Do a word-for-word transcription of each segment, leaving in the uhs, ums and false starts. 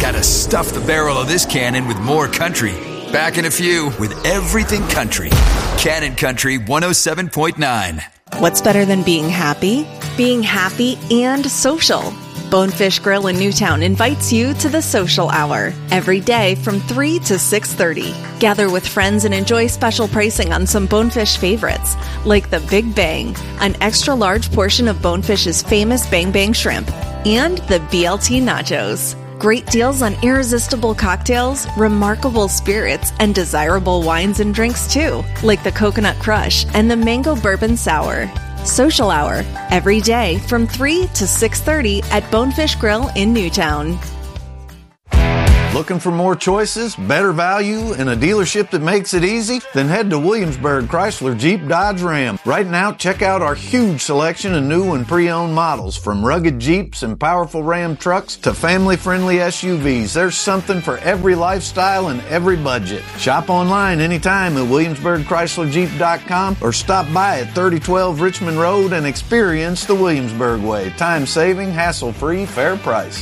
gotta stuff the barrel of this cannon with more country. Back in a few with everything country. Cannon Country one oh seven point nine. What's better than being happy? Being happy and social. Bonefish Grill in Newtown invites you to the Social Hour every day from three to six thirty. Gather with friends and enjoy special pricing on some Bonefish favorites, like the Big Bang, an extra large portion of Bonefish's famous Bang Bang shrimp, and the B L T nachos. Great deals on irresistible cocktails, remarkable spirits, and desirable wines and drinks too, like the Coconut Crush and the Mango Bourbon Sour. Social Hour, every day from three to six thirty at Bonefish Grill in Newtown. Looking for more choices, better value, and a dealership that makes it easy? Then head to Williamsburg Chrysler Jeep Dodge Ram. Right now, check out our huge selection of new and pre-owned models, from rugged Jeeps and powerful Ram trucks to family-friendly S U Vs. There's something for every lifestyle and every budget. Shop online anytime at Williamsburg Chrysler Jeep dot com or stop by at thirty twelve Richmond Road and experience the Williamsburg way. Time-saving, hassle-free, fair price.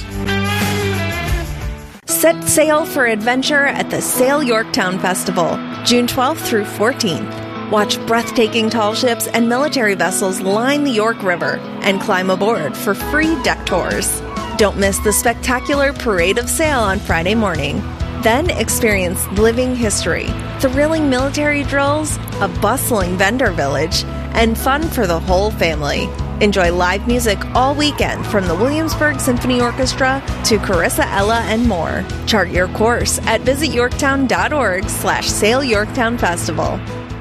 Set sail for adventure at the Sail Yorktown Festival, June twelfth through fourteenth. Watch breathtaking tall ships and military vessels line the York River and climb aboard for free deck tours. Don't miss the spectacular Parade of Sail on Friday morning. Then experience living history, thrilling military drills, a bustling vendor village, and fun for the whole family. Enjoy live music all weekend from the Williamsburg Symphony Orchestra to Carissa Ella and more. Chart your course at visityorktown.org slash Sail Yorktown Festival.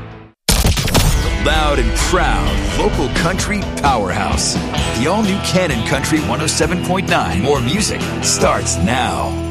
Loud and proud local country powerhouse. The all-new Cannon Country one oh seven point nine. More music starts now.